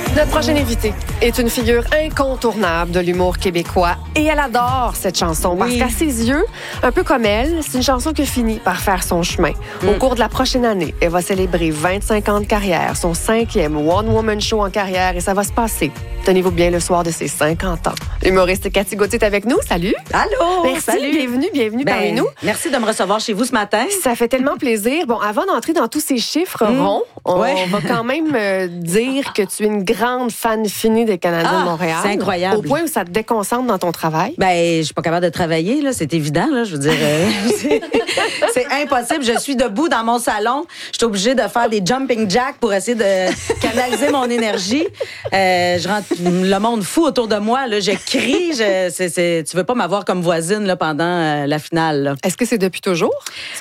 Notre prochaine invitée est une figure incontournable de l'humour québécois et elle adore cette chanson parce qu'à ses yeux, un peu comme elle, c'est une chanson qui finit par faire son chemin. Au cours de la prochaine année, elle va célébrer 25 ans de carrière, son 5e one-woman show en carrière et ça va se passer, tenez-vous bien, le soir de ses 50 ans. L'humoriste Cathy Gauthier est avec nous. Salut! Allô! Merci, salut! Bienvenue parmi nous. Merci de me recevoir chez vous ce matin. Ça fait tellement plaisir. Bon, avant d'entrer dans tous ces chiffres ronds, on va quand même dire que tu es une grande fan finie des Canadiens de Montréal. C'est incroyable. Au point où ça te déconcentre dans ton travail. Je suis pas capable de travailler, là, c'est évident, là, je veux dire, c'est impossible. Je suis debout dans mon salon, je suis obligée de faire des jumping jacks pour essayer de canaliser mon énergie. Je rends le monde fou autour de moi, là, je crie, tu veux pas m'avoir comme voisine là, pendant la finale. Là. Est-ce que c'est depuis toujours?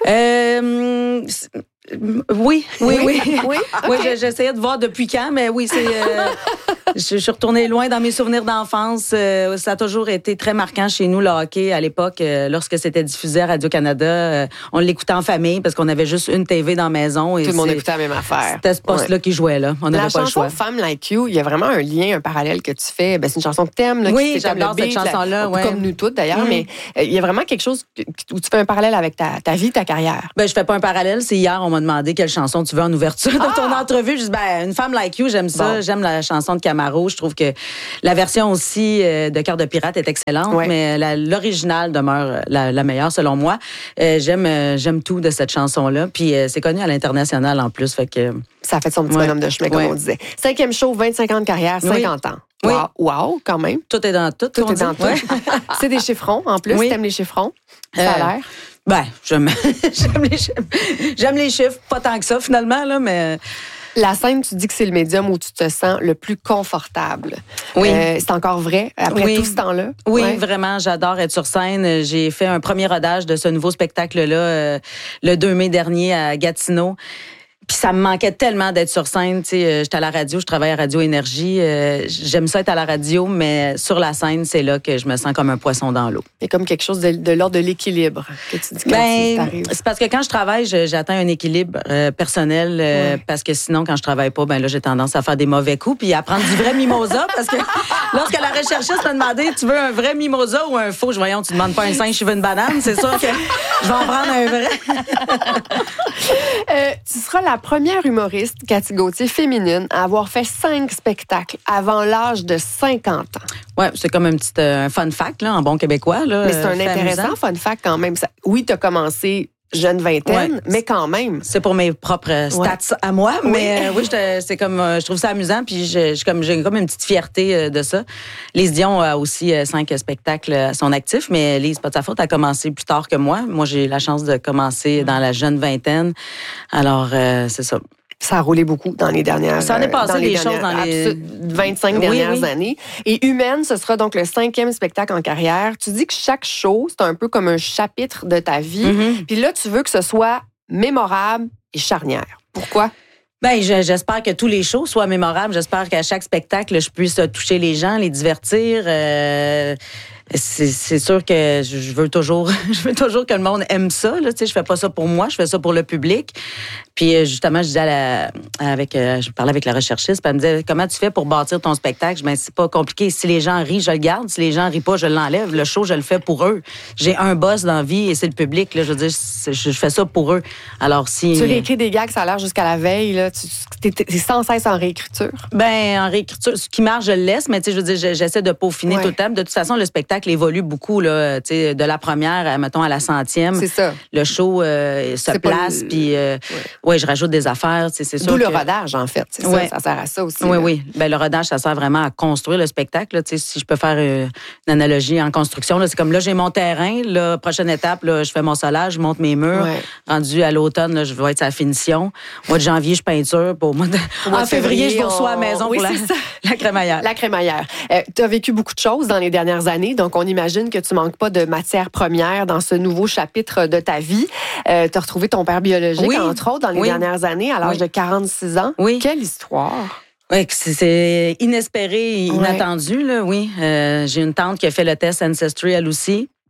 Oui. Okay. J'essayais de voir depuis quand, mais oui, je suis retournée loin dans mes souvenirs d'enfance. Ça a toujours été très marquant chez nous, le hockey, à l'époque. Lorsque c'était diffusé à Radio-Canada, on l'écoutait en famille parce qu'on avait juste une TV dans la maison. Et tout le monde écoutait la même affaire. C'était ce poste-là qui jouait, là. On n'avait pas le choix. La chanson « Femme Like You », il y a vraiment un lien, un parallèle que tu fais. C'est une chanson que t'aimes. Là, oui, j'adore cette chanson-là. Comme nous toutes, d'ailleurs. Mais il y a vraiment quelque chose où tu fais un parallèle avec ta vie, ta carrière. Je fais pas un parallèle. C'est hier, on m'a demandé quelle chanson tu veux en ouverture de ton entrevue. Je dis, une femme like you, j'aime ça. Bon. J'aime la chanson de Camaro. Je trouve que la version aussi de Cœur de pirate est excellente, mais l'original demeure la meilleure selon moi. J'aime tout de cette chanson-là. Puis c'est connu à l'international en plus. Fait que ça a fait son petit bonhomme de chemin, comme on disait. 5e show, 25 ans de carrière, 50 ans. Oui. Wow, quand même. Tout est dans tout. Tout est dans tout. C'est des chiffrons, en plus. T'aimes les chiffrons? Ça a l'air. J'aime les chiffres. J'aime les chiffres, pas tant que ça finalement, là, mais... La scène, tu dis que c'est le médium où tu te sens le plus confortable. Oui. C'est encore vrai après tout ce temps-là? Oui, vraiment, j'adore être sur scène. J'ai fait un premier rodage de ce nouveau spectacle-là le 2 mai dernier à Gatineau. Puis ça me manquait tellement d'être sur scène. J'étais à la radio, je travaille à Radio Énergie. J'aime ça être à la radio, mais sur la scène, c'est là que je me sens comme un poisson dans l'eau. Il y a comme quelque chose de l'ordre de l'équilibre que tu dis quand t'arrives. C'est parce que quand je travaille, j'atteins un équilibre personnel parce que sinon, quand je travaille pas, là, j'ai tendance à faire des mauvais coups puis à prendre du vrai mimosa parce que lorsque la recherchiste m'a demandé tu veux un vrai mimosa ou un faux, voyons, tu demandes pas un singe, je veux une banane, c'est sûr que je vais en prendre un vrai. Tu seras la première humoriste, Cathy Gauthier, féminine, à avoir fait 5 spectacles avant l'âge de 50 ans. Oui, c'est comme un petit fun fact, là, en bon québécois. Là, mais c'est un intéressant fun fact quand même. Oui, tu as commencé jeune vingtaine, mais quand même. C'est pour mes propres stats à moi, mais c'est comme, je trouve ça amusant, puis j'ai comme une petite fierté de ça. Lise Dion a aussi 5 spectacles à son actif, mais Lise, pas de sa faute, a commencé plus tard que moi. Moi, j'ai la chance de commencer dans la jeune vingtaine. Alors, c'est ça. Ça a roulé beaucoup dans les dernières... Ça en est passé des choses dans les 25 dernières années. Et Humaine, ce sera donc le 5e spectacle en carrière. Tu dis que chaque show, c'est un peu comme un chapitre de ta vie. Puis là, tu veux que ce soit mémorable et charnière. Pourquoi? J'espère que tous les shows soient mémorables. J'espère qu'à chaque spectacle, je puisse toucher les gens, les divertir. C'est sûr que je veux toujours que le monde aime ça. Là, je fais pas ça pour moi, je fais ça pour le public. Puis justement, je parlais avec la recherchiste, puis elle me disait comment tu fais pour bâtir ton spectacle. C'est pas compliqué. Si les gens rient, je le garde. Si les gens rient pas, je l'enlève. Le show, je le fais pour eux. J'ai un boss dans la vie et c'est le public. Là, je veux dire, je fais ça pour eux. Alors si tu réécris des gags, ça a l'air jusqu'à la veille. Là, t'es sans cesse en réécriture. En réécriture, ce qui marche, je le laisse. Mais je veux dire, j'essaie de peaufiner tout le temps. De toute façon, le spectacle évolue beaucoup là, de la première, mettons, à la 100e. C'est ça. Le show se place, puis je rajoute des affaires. C'est sûr. D'où le rodage, en fait. C'est ça, ça sert à ça aussi. Oui. Le rodage, ça sert vraiment à construire le spectacle. Là. Si je peux faire une analogie en construction, là, c'est comme là, j'ai mon terrain. La prochaine étape, là, je fais mon solage, je monte mes murs. Rendu à l'automne, là, je vais être à la finition. Au mois de janvier, je peinture. En février, je vous reçois à la maison pour la crémaillère. La crémaillère. Tu as vécu beaucoup de choses dans les dernières années, donc on imagine que tu manques pas de matières premières dans ce nouveau chapitre de ta vie. Tu as retrouvé ton père biologique, entre autres, dans les dernières années, à l'âge de 46 ans. Oui. Quelle histoire! Oui, c'est inespéré et inattendu, là, oui. J'ai une tante qui a fait le test Ancestry, elle aussi.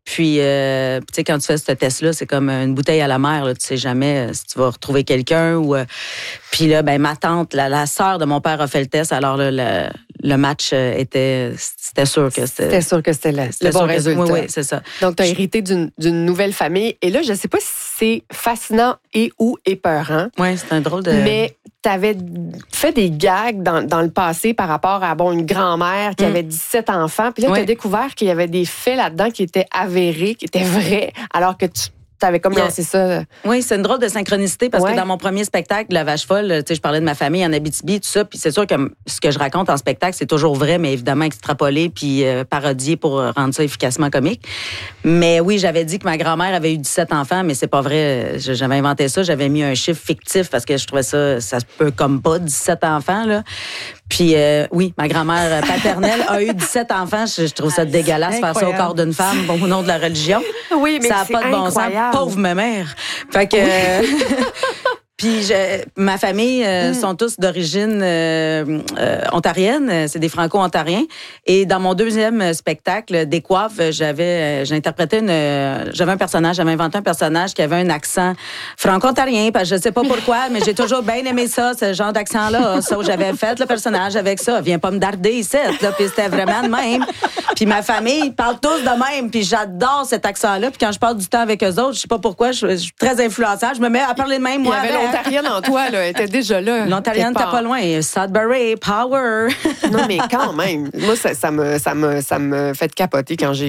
Puis, tu sais, quand tu fais ce test-là, c'est comme une bouteille à la mer. Là. Tu sais jamais si tu vas retrouver quelqu'un ou... Puis là, ben ma tante, la sœur de mon père a fait le test. Alors là, le match c'était sûr que c'était... C'était sûr que c'était le bon résultat. Oui, c'est ça. Donc, tu as hérité d'une nouvelle famille. Et là, je ne sais pas si c'est fascinant et ou épeurant. Oui, c'est un drôle de... Mais tu avais fait des gags dans le passé par rapport à une grand-mère qui avait 17 enfants. Puis là, tu as découvert qu'il y avait des faits là-dedans qui étaient avérés, qui étaient vrais, alors que tu avais comme lancé ça. Oui, c'est une drôle de synchronicité parce que dans mon premier spectacle, La Vache folle, tu sais, je parlais de ma famille en Abitibi, tout ça. Puis c'est sûr que ce que je raconte en spectacle, c'est toujours vrai, mais évidemment extrapolé puis parodié pour rendre ça efficacement comique. Mais oui, j'avais dit que ma grand-mère avait eu 17 enfants, mais c'est pas vrai. J'avais inventé ça. J'avais mis un chiffre fictif parce que je trouvais ça se peut comme pas 17 enfants, là. Puis oui, ma grand-mère paternelle a eu 17 enfants. Je trouve ça dégueulasse faire ça au corps d'une femme au nom de la religion. Oui, mais ça n'a pas de bon sens. Pauvre ma mère. Fait que... Puis ma famille sont tous d'origine ontarienne, c'est des Franco-ontariens. Et dans mon deuxième spectacle, Décoiffe, j'avais un personnage, j'avais inventé un personnage qui avait un accent franco-ontarien, parce que je sais pas pourquoi, mais j'ai toujours bien aimé ça, ce genre d'accent-là. Ça, j'avais fait le personnage avec ça. Viens pas me darder ici, là. Puis c'était vraiment de même. Puis ma famille parle tous de même, puis j'adore cet accent-là. Puis quand je passe du temps avec eux autres, je sais pas pourquoi, je suis très influençable. Je me mets à parler de même, moi. L'Ontarienne en toi, là, était déjà là. L'Ontarienne t'es pas loin. Sudbury, power. Non, mais quand même. Moi, ça me fait capoter quand j'ai